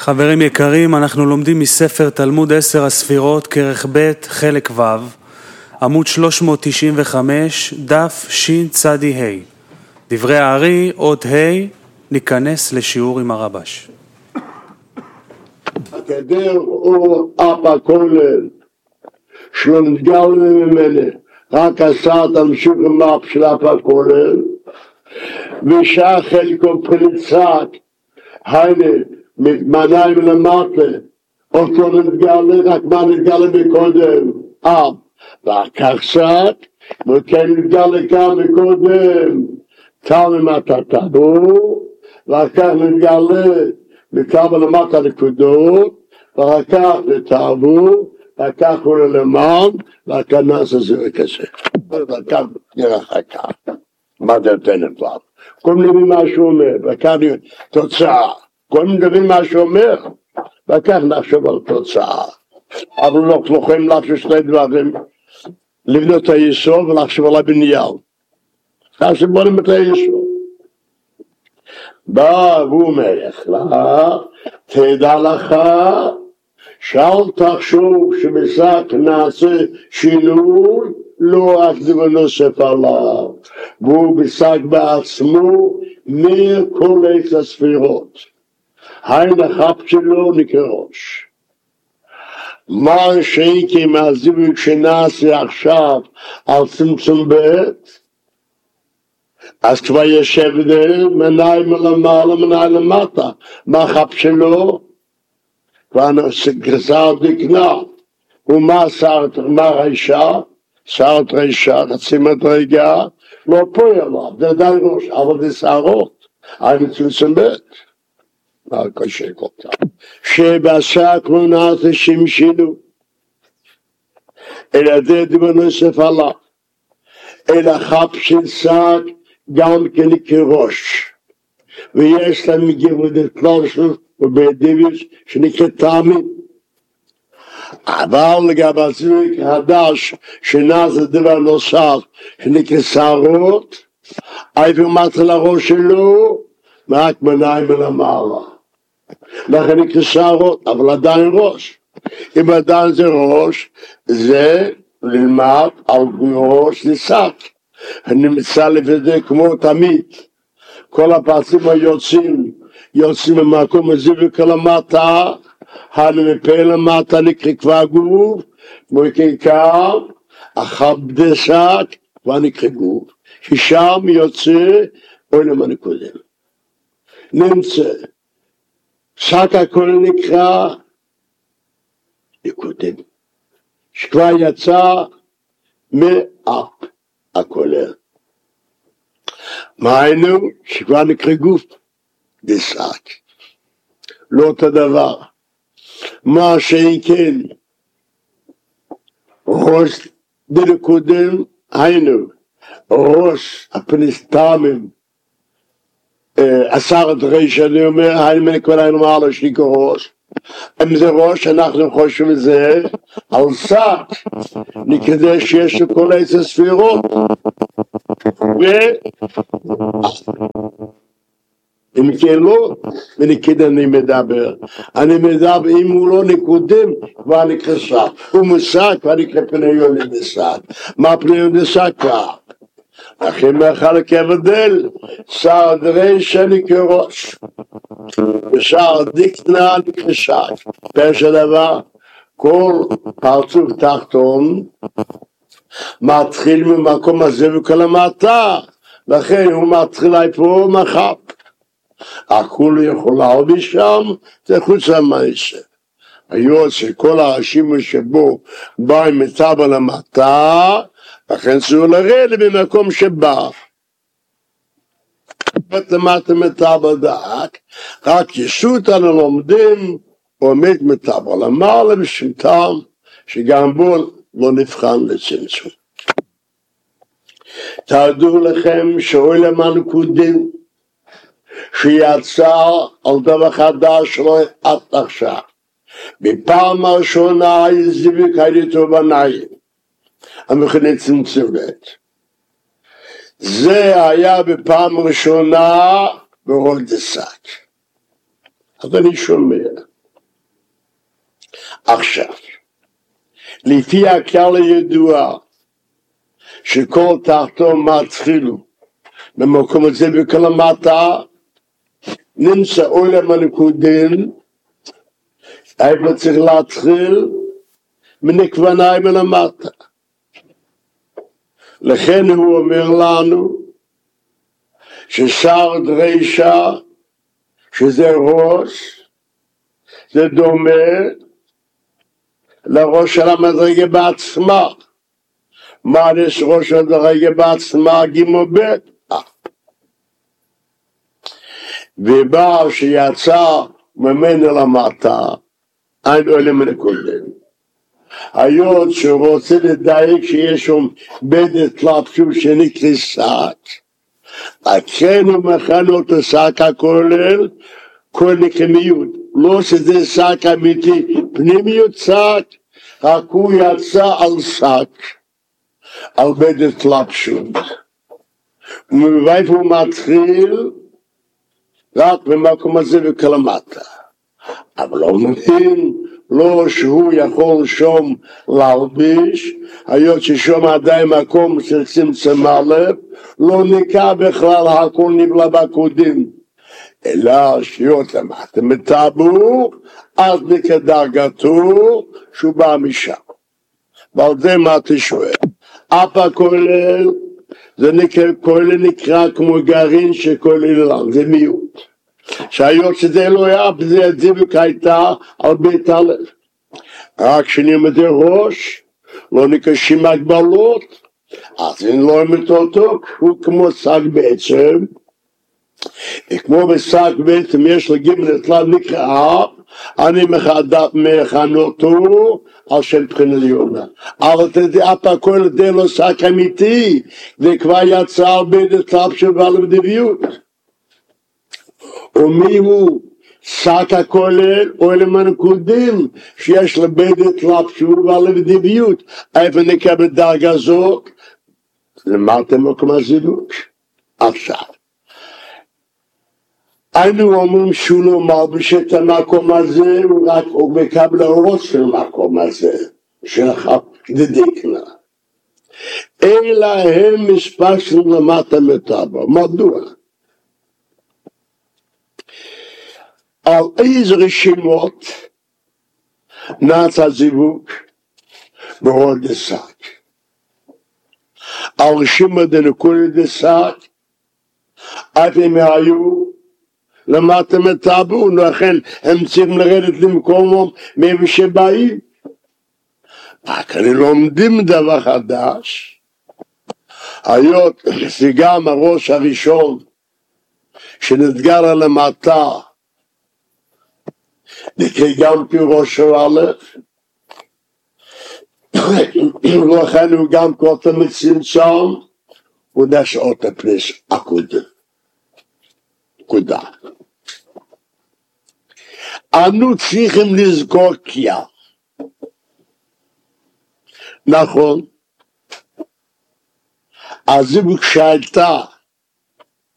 חברים יקרים, אנחנו לומדים מספר תלמוד 10 הספירות, כרך ב' חלק ו', עמוד 395, דף שצ"ה. דברי הארי, אות ה', ניכנס לשיעור עם הרבש. הגדר הוא אבא כולל, שלא נתגל ממני, רק עשה תמשיך למאפ של אבא כולל, ושעה חלקו פריצק, היינה, מתמניים למטה, אותו נתגלה, רק מה נתגלה מקודם, ואחר קצת, וכן נתגלה גם מקודם, תלם התתבור, ואחר נתגלה, מכמה למטה נקודות, ואחר כך נתעבור, ואחר כך הוא למען, ואחר כך נעשה זה כזה. ואחר כך נראה אחר כך. מה זה נותנת לך? כל מיני מה שהוא אומר, ואחר כך תוצאה. כל מיני מה שהוא אומר, ואחר כך נחשוב על תוצאה. אבל אנחנו יכולים לחשוב שני דברים, לבנות את היסוד ולחשוב על הבניין. כך שבונים את היסוד. בא והוא מלך לה, תדע לך, שאל תחשוב שבשק נעשה שינוי, לא רק דבר נוסף עליו. והוא בשק בעצמו, מכל עץ הספירות. הין החפ שלו נקרא ראש. מה שהייתי מהזיווג שנעשה עכשיו על צמצום בית, אז כבר יושב דה, מנהי מלמעלה, מנהי למטה. מה החפ שלו? כבר גזר דקנה. ומה מה ראשה? שרת ראשה, חצי מדרגה, לא פועל עליו, זה עדיין ראש, אבל זה שערות. היינו צמצום בית. מה קשה כל כך? שבשק לא נעשה שמשילו. אלא זה דבר נוסף עליו. אלא חפ של שק, גם כן כראש, ויש להם מגיבות כלושו ובדיביש שנקרא טעמים. אבל לגבי הזיווג חדש שנעשה דבר נוסף שנקרא שערות, איפה מתחיל הראש שלו? רק מנהיים מלמעלה. לכן נקרא שערות, אבל עדיין ראש. אם עדיין זה ראש, זה ללמד על ראש לשק. אני מצלף את זה כמו תמיד. כל הפרצים יוצאים ממקום הזיווג למטה, הנמפה למטה נקרא כבר גוף, וכעיקר, החב שק כבר נקרא גוף. ששם יוצא, אוי למה נקודם. נמצא, שק הכל נקרא, נקודם. שכבר יצא מאפ. הכולל. מה היינו? שכבר נקרא גוף דשק. לא אותו דבר. מה שאין כן, ראש דנקודם, היינו, ראש הפניסטמים, עשרת ראש, אני אומר, היינו מנקוד היינו מעלה שנקרא ראש. אם זה ראש, אנחנו חושבים את זה על שק, נקרא שיש לכל עץ הספירות. אם כן לא, ונקד אני מדבר. אם הוא לא נקודם, כבר נקרא שק. הוא מושק, כבר נקרא פניון לשק. מה פניון לשק כבר? לכן מחלק הבדל, שער דרשע נקרא ראש. ושער דקנה נקרא שק. פרש הדבר, כל פרצוף תחתון, מתחיל ממקום הזה וכל המטה, לכן הוא מתחיל איפה מחפ. הכול יכולה משם, זה חוץ המעשה. היו שכל השימוש שבו בא עם מטבע למטה, לכן צריך לרדת במקום שבא. למטה מטבע דק, רק ישות אנו לומדים, עומד מטבע למעלה בשמתם, שגם בו לא נבחן לצמצום. תדעו לכם שאוילם הנקודים שיצא על דבר חדש לא עד עכשיו. בפעם הראשונה הזיווג הייתו בניים, המכנה צמצום בית. זה היה בפעם ראשונה ברוד דשק. אז אני שומע, עכשיו, לפי הכלל הידוע, שכל תחתו מתחילו, במקום הזה בכל המטה, נמצא עולם הנקודים, איפה צריך להתחיל, מנקווניים אל המטה. לכן הוא אומר לנו, ששר דרישה, שזה ראש, זה דומה לראש של המדרגה בעצמה. מה יש ראש המדרגה בעצמה? גימו בית. ובא שיצא ממנו למטה, אין עולם הנקודים. היות שהוא רוצה לדייק שיש שם בדת לפשוט שנקרא שק, לכן הוא מכן אותו שק הכולל, כל נקמיות. לא שזה שק אמיתי, פנימיות שק, רק הוא יצא על שק, על בדת לפשוט. ומאיפה הוא מתחיל? רק במקום הזה וכלמטה. אבל לא מבין, לא שהוא יכול שום להלביש, היות ששום עדיין מקום של צמצם הלב, לא נקע בכלל, הכל נבלה בקודים. אלא שיות למטה מטבור, אז נקע דרגתו, שהוא בא משם. ועל זה מה תשואל? אפה כולל, זה נקרא כמו גרעין שכולל, זה מיעוט. שהיות שזה לא היה, זה הדבק הייתה על בית הלב. רק שנלמדי ראש, לא נקשים הגבלות, אז אם לא עמד אותו, הוא כמו שק בעצם, כמו בשק בעצם יש לגימל אצלם נקרא, אני מכן אותו על שם בחינה ליונה. אבל תדע פה כל זה לא שק אמיתי, זה כבר יצא על בית אצלם שבא לבדביות. ומי הוא שק הכולל עולם הנקודים שיש לבדת לפשור ולבדביות. איפה נקבל דרגה זאת? למטה מקום הזילוק. עכשיו, היינו אומרים שהוא לא מלביש את המקום הזה, הוא רק מקבל הראש של המקום הזה, של דדיקנה. אלא הם מספסים למטה מטבע. מדוע? על איזה רשימות נעשה זיווג בהוד השק. על רשימות דנקולי דשק, אף הם היו למטה מטבעו, לכן הם צריכים לרדת למקומם מאיפה שבאים. רק אני לומדים דבר חדש, היות שגם הראש הראשון שנתגר על המטה, נקרא גם כראש א', לכן הוא גם קוטה מצמצם, הוא נשעות הפניס עקודה. נקודה. אנו צריכים לזכור קיה. נכון. הזיווג שהייתה